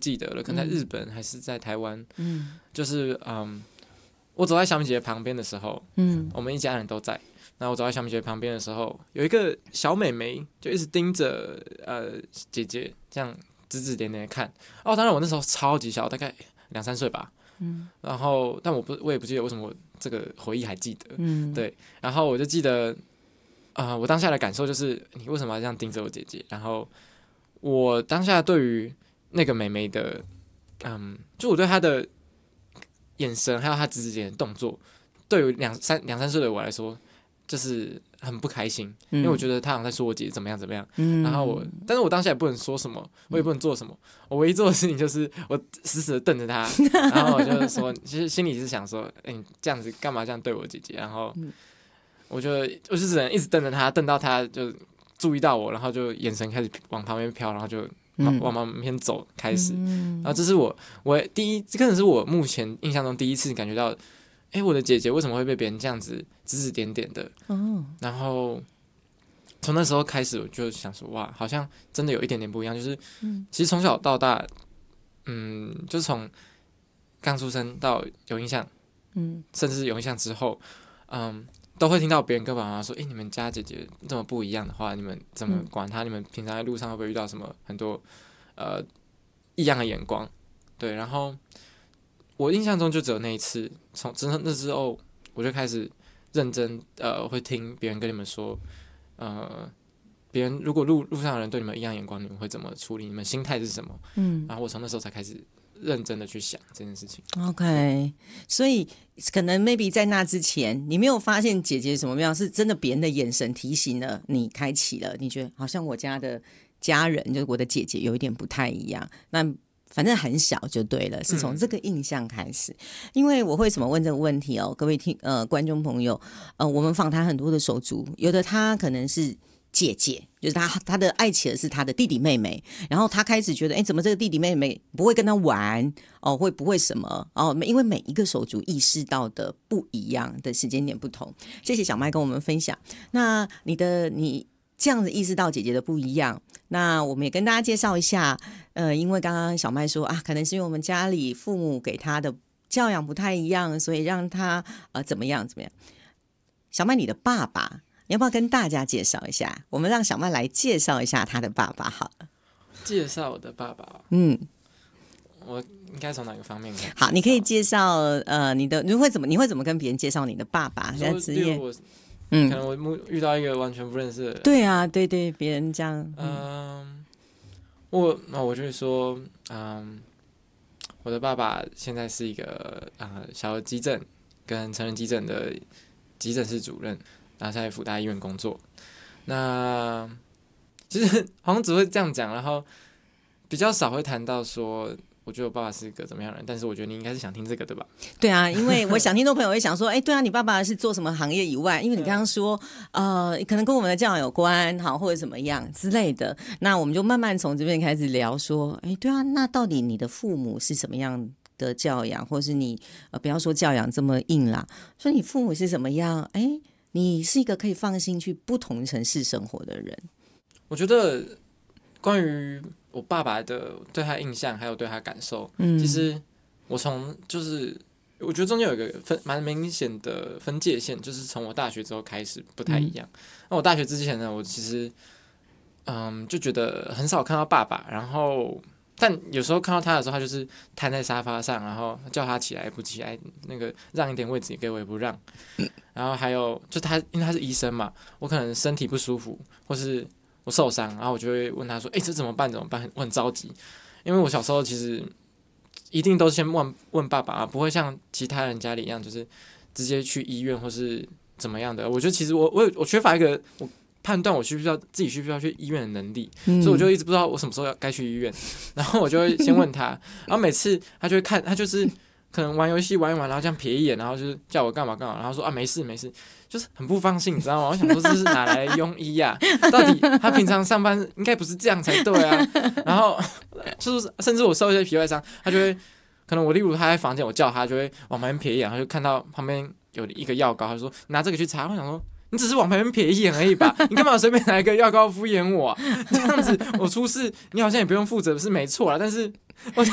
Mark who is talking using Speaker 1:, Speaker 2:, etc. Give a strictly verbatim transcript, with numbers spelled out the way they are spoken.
Speaker 1: 记得了，可能在日本还是在台湾，
Speaker 2: 嗯，
Speaker 1: 就是嗯，我走在小米姐姐旁边的时候，嗯，我们一家人都在。然后我走在小米姐姐旁边的时候，有一个小妹妹就一直盯着呃姐姐，这样指指点点的看。哦，当然我那时候超级小，大概两三岁吧。嗯，然后但我不我也不记得为什么我这个回忆还记得。嗯，对。然后我就记得，啊、呃，我当下的感受就是你为什么要这样盯着我姐姐？然后我当下对于那个妹妹的，嗯，就我对她的眼神还有她指指点点的动作，对于两三两三岁的我来说。就是很不开心，因为我觉得他好像在说我姐怎么样怎么样，嗯、然后我，但是我当下也不能说什么，我也不能做什么，我唯一做的事情就是我死死的瞪着他，然后我就说，其实心里是想说，哎、欸，你这样子干嘛这样对我姐姐？然后我就我就只能一直瞪着他，瞪到他就注意到我，然后就眼神开始往旁边飘，然后就往往旁边走开始，然后这是我我第一，这可能是我目前印象中第一次感觉到。哎，我的姐姐为什么会被别人这样子指指点点的？哦，然后从那时候开始，我就想说，哇，好像真的有一点点不一样。就是，嗯、其实从小到大，嗯，就是从刚出生到有印象，嗯，甚至有印象之后，嗯，都会听到别人跟爸爸妈妈说，哎，你们家姐姐这么不一样的话，你们怎么管她？嗯、你们平常在路上会不会遇到什么很多呃异样的眼光？对，然后。我印象中就只有那一次，从真那之后，我就开始认真呃，会听别人跟你们说，呃，别人如果路路上的人对你们异样眼光，你们会怎么处理？你们心态是什么？嗯，然后我从那时候才开始认真的去想这件事情。
Speaker 2: OK， 所以可能 maybe 在那之前，你没有发现姐姐什么样，是真的别人的眼神提醒了你，开启了，你觉得好像我家的家人，就是我的姐姐有一点不太一样。那反正很小就对了，是从这个印象开始。嗯、因为我为什么问这个问题哦，各位听呃观众朋友，呃，我们访谈很多的手足，有的他可能是姐姐，就是他他的爱起的是他的弟弟妹妹，然后他开始觉得，哎，怎么这个弟弟妹妹不会跟他玩哦，会不会什么哦？因为每一个手足意识到的不一样的时间点不同。谢谢小麦跟我们分享。那你的你。这样子意识到姐姐的不一样，那我们也跟大家介绍一下，呃，因为刚刚小麦说啊，可能是因为我们家里父母给他的教养不太一样，所以让他呃怎么样怎么样。小麦，你的爸爸，你要不要跟大家介绍一下？我们让小麦来介绍一下他的爸爸好了。
Speaker 1: 介绍我的爸爸，
Speaker 2: 嗯，
Speaker 1: 我应该从哪个方面开始？
Speaker 2: 好，你可以介绍呃你的，你会怎么你会怎么跟别人介绍你的爸爸？你的职业？
Speaker 1: 嗯，可能我遇到一个完全不认识的人。
Speaker 2: 对啊，对对，别人这样。
Speaker 1: 嗯，嗯我那我就会说，嗯，我的爸爸现在是一个呃小儿急诊跟成人急诊的急诊室主任，然后在辅大医院工作。那其实好像只会这样讲，然后比较少会谈到说。我觉得我爸爸是个怎么样的人，但是我觉得你应该是想听这个对吧？
Speaker 2: 对啊，因为我想听众朋友会想说，哎，对啊，你爸爸是做什么行业以外？因为你刚刚说，呃，可能跟我们的教养有关，好，或者怎么样之类的。那我们就慢慢从这边开始聊，说，哎，对啊，那到底你的父母是什么样的教养，或是你呃，不要说教养这么硬啦，说你父母是怎么样？哎，你是一个可以放心去不同城市生活的人。
Speaker 1: 我觉得关于。我爸爸的对他印象还有对他感受，嗯、其实我从就是我觉得中间有一个分蛮明显的分界线，就是从我大学之后开始不太一样。嗯、那我大学之前呢，我其实嗯就觉得很少看到爸爸，然后但有时候看到他的时候，他就是瘫在沙发上，然后叫他起来不起来，那个让一点位置也给我也不让。然后还有就他因为他是医生嘛，我可能身体不舒服或是。我受伤，然后我就会问他说：“哎、欸，这怎么办？怎么办？”我很着急，因为我小时候其实一定都先问问爸爸啊，不会像其他人家里一样，就是直接去医院或是怎么样的。我觉得其实我我我缺乏一个我判断我需不需要自己需不需要去医院的能力，嗯、所以我就一直不知道我什么时候要该去医院。然后我就会先问他，然后每次他就会看，他就是可能玩游戏玩一玩，然后这样瞥一眼，然后就是叫我干嘛干嘛，然后说啊没事没事。就是很不放心，你知道吗？我想说这是哪来的庸医呀、啊？到底他平常上班应该不是这样才对啊？然后就是甚至我受一些皮外伤，他就会可能我例如他在房间，我叫他就会往旁边瞥一眼，然后就看到旁边有一个药膏，他就说拿这个去擦。我想说你只是往旁边瞥一眼而已吧，你干嘛随便拿一个药膏敷衍我、啊？这样子我出事你好像也不用负责是没错啦，但是我想